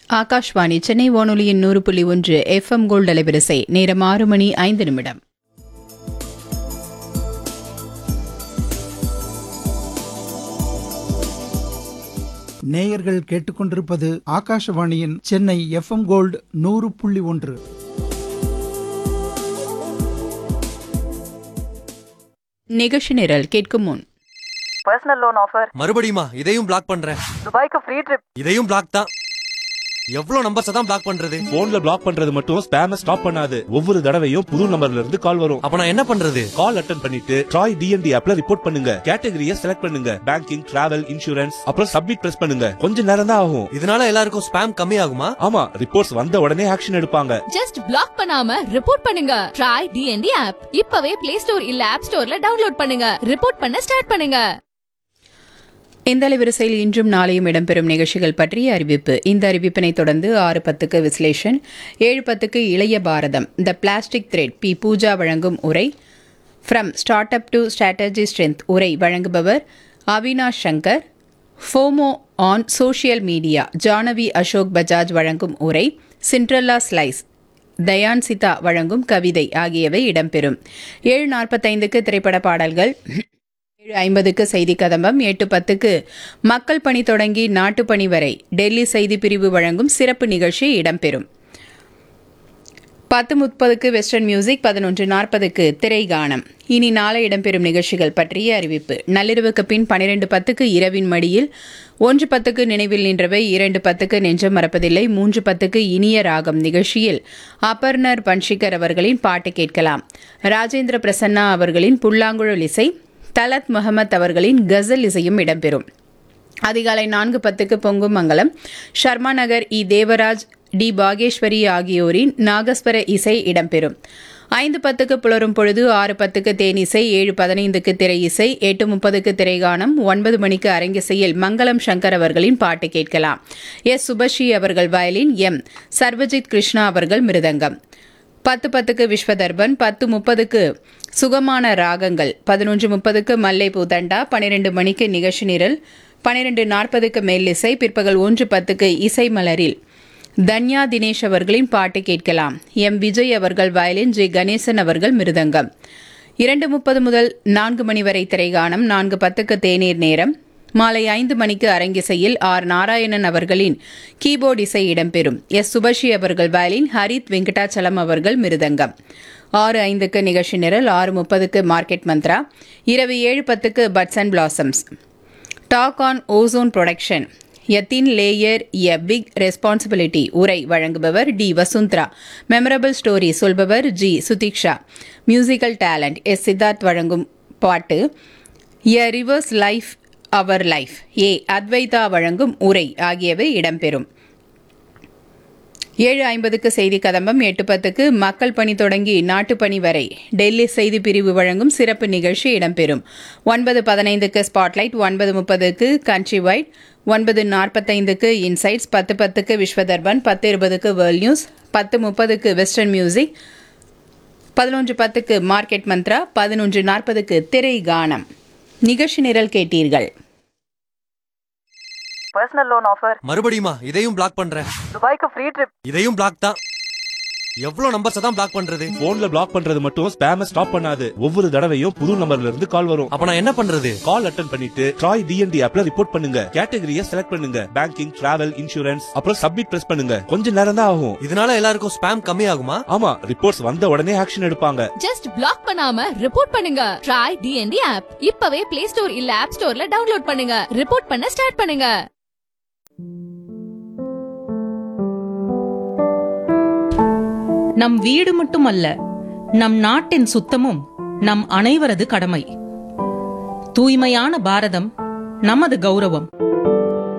ஆகாஷ்வாணி சென்னை வானொலியின் 100.1 FM gold அலைவரிசை. நேரம் 6:05. நேயர்கள் கேட்டுக்கொண்டிருப்பது ஆகாஷவாணியின் சென்னை FM கோல்ட் 100.1. நிகழ்ச்சி நிரல் கேட்கும் முன் பர்சனல் லோன் ஆஃபர். மறுபடியுமா? இதையும் பிளாக் பண்றேன். துபாய்க்கு ஃப்ரீ ட்ரிப். இதையும் பிளாக் தான். எவ்வளவு நம்பர்ஸ் தான் பிளாக் பண்றது? போன்ல பிளாக் பண்றது மட்டும் ஸ்பேம ஸ்டாப் பண்ணாது. ஒவ்வொரு தடவையும் புது நம்பர்ல இருந்து கால் வரும். அப்ப நான் என்ன பண்றது? கால் அட்டெண்ட் பண்ணிட்டு ட்ராய் டிஎன்டி ஆப்ல ரிப்போர்ட் பண்ணுங்க. கேட்டகரியை செலக்ட் பண்ணுங்க. பேங்கிங், டிராவல், இன்சூரன்ஸ், அப்புறம் சப்மிட் பிரஸ் பண்ணுங்க. கொஞ்ச நேரம் தான் ஆகும். இதனால எல்லாருக்கும் ஸ்பேம் கம்மி ஆகுமா? ஆமா, ரிப்போர்ட்ஸ் வந்த உடனே ஆக்ஷன் எடுப்பாங்க. ஜஸ்ட் பிளாக் பண்ணாம ரிப்போர்ட் பண்ணுங்க. ட்ராய் டிஎன்டி ஆப் இப்பவே பிளே ஸ்டோர் இல்ல ஆப் ஸ்டோர்ல டவுன்லோட் பண்ணுங்க. ரிப்போர்ட் பண்ண ஸ்டார்ட் பண்ணுங்க. இந்த அலைவரிசையில் இன்றும் நாளையும் இடம்பெறும் நிகழ்ச்சிகள் பற்றிய அறிவிப்பு. இந்த அறிவிப்பினை தொடர்ந்து 6:10 விஸ்லேஷன், 7:10 இளைய பாரதம், த பிளாஸ்டிக் த்ரெட், பி. பூஜா வழங்கும் உரை, from start up to strategy strength உரை வழங்குபவர் Avinash Shankar. FM on social media, Jahnavi Ashok Bajaj வழங்கும் உரை, சிண்ட்ரெல்லா ஸ்லைஸ், தயான் சிதா வழங்கும் கவிதை ஆகியவை இடம்பெறும். 7:45 திரைப்பட பாடல்கள், 7:50 செய்தி கதம்பம், 8:10 மக்கள் பணி தொடங்கி நாட்டுப்பணி வரை டெல்லி செய்தி பிரிவு வழங்கும் சிறப்பு நிகழ்ச்சி இடம்பெறும். 10:30 வெஸ்டர்ன் மியூசிக், 11:40 திரைகானம். இனி நாளை இடம்பெறும் நிகழ்ச்சிகள் பற்றிய அறிவிப்பு. நள்ளிரவுக்கு பின் 12:10 இரவின் மடியில், 1:10 நினைவில் நின்றவை, 2:10 நெஞ்சம் மறப்பதில்லை, 3:10 இனிய ராகம் நிகழ்ச்சியில் அபர்ணர் பன்ஷிகர் அவர்களின் பாட்டு கேட்கலாம். ராஜேந்திர பிரசன்னா அவர்களின் புல்லாங்குழல் இசை, தலத் முகமத் அவர்களின் கசல் இசையும் இடம்பெறும். அதிகாலை 4:10 பொங்கும் மங்கலம், ஷர்மா நகர், இ. தேவராஜ், டி. பாகேஸ்வரி ஆகியோரின் நாகஸ்வர இசை இடம்பெறும். 5:10 புலரும் பொழுது, 6:10 தேனிசை, 7:15 திரை இசை, 8:30 திரைகானம், 9 மணிக்கு அரங்கிசையில் மங்களம் சங்கர் அவர்களின் பாட்டு கேட்கலாம். எஸ். சுபஸ்ரீ அவர்கள் வயலின், எம். சர்வஜித் கிருஷ்ணா அவர்கள் மிருதங்கம். 10:10 விஸ்வதர்பன், 10:30 சுகமான ராகங்கள், 11:30 மல்லைப்பூ தண்டா, 12 மணிக்கு நிகழ்ச்சி நிரல், 12:40 மெல்லிசை, பிற்பகல் 1:10 இசை மலரில் தன்யா தினேஷ் அவர்களின் பாட்டு கேட்கலாம். எம். விஜய் அவர்கள் வயலின், ஜே. கணேசன் அவர்கள் மிருதங்கம். 2:30 முதல் 4 மணி வரை திரைகானம், 4:10 தேநீர் நேரம். மாலை 5 மணிக்கு அரங்கிசையில் ஆர். நாராயணன் அவர்களின் கீபோர்டு இசை இடம்பெறும். எஸ். சுபஸ்ரீ அவர்கள் வயலின், ஹரித் வெங்கடாச்சலம் அவர்கள் மிருதங்கம். 6:05 நிகழ்ச்சி நிரல், 6:30 மார்க்கெட் மந்த்ரா. இரவு 7:10 puts and blossoms. Talk on ozone production, a thin layer a big responsibility உரை வழங்குபவர் D. Vasundhara. Memorable story சொல்பவர் G. Sudeeksha. Musical talent, S. Siddharth வழங்கும் பாட்டு, எ ரிவர்ஸ் லைஃப் அவர் லைஃப், ஏ. அத்வைதா வழங்கும் உரை ஆகியவை இடம்பெறும். 7:50 செய்தி கதம்பம், 8:10 மக்கள் பணி தொடங்கி நாட்டுப்பணி வரை டெல்லி செய்தி பிரிவு வழங்கும் சிறப்பு நிகழ்ச்சி இடம்பெறும். 9:15 spotlight, 9:30 country white, 9:45 insights, 10:10 Vishwa Darpan, 10:20 world news, 10:30 western music, 11:10 market Mantra, 11:40 திரை கானம். நிகழ்ச்சி நிரல் கேட்டீர்கள். Personal loan offer. மறுபடியுமா? இதையும் பிளாக் பண்றேன். துபாய்க்கு ஃப்ரீ ட்ரிப். இதையும் பிளாக் தான். எவ்வளவு நம்பர்ஸ் தான் பிளாக் பண்றது? போன்ல பிளாக் பண்றது மட்டும் ஸ்பேம ஸ்டாப் பண்ணாது. ஒவ்வொரு தடவையும் புது நம்பர்ல இருந்து கால் வரும். அப்ப நான் என்ன பண்றது? கால் அட்டெண்ட் பண்ணிட்டு ட்ராய் டிஎன்டி ஆப்ல ரிப்போர்ட் பண்ணுங்க. கேட்டகரியை செலக்ட் பண்ணுங்க. பேங்கிங், டிராவல், இன்சூரன்ஸ், அப்புறம் சப்மிட் பிரஸ் பண்ணுங்க. கொஞ்ச நேரம் தான் ஆகும். இதனால எல்லாருக்கும் ஸ்பேம் கம்மி ஆகுமா? ஆமா, ரிப்போர்ட்ஸ் வந்த உடனே ஆக்ஷன் எடுப்பாங்க. ஜஸ்ட் பிளாக் பண்ணாம ரிப்போர்ட் பண்ணுங்க. ட்ராய் டிஎன்டி ஆப் இப்பவே பிளே ஸ்டோர் இல்ல ஆப் ஸ்டோர்ல டவுன்லோட் பண்ணுங்க. ரிப்போர்ட் பண்ண ஸ்டார்ட் பண்ணுங்க. நம் வீடு மட்டுமல்ல, நம் நாட்டின் சுத்தமும் நம் அனைவரது கடமை. தூய்மையான பாரதம் நமது கௌரவம்.